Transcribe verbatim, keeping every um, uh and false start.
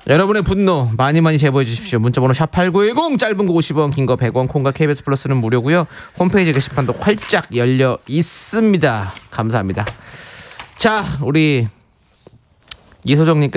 여러분의 분노 많이 많이 제보해 주십시오. 문자번호 샵팔구일공, 짧은 거 오십 원, 긴 거 백 원, 콩과 케이비에스 플러스는 무료고요. 홈페이지 게시판도 활짝 열려 있습니다. 감사합니다. 자, 우리 이소정님께서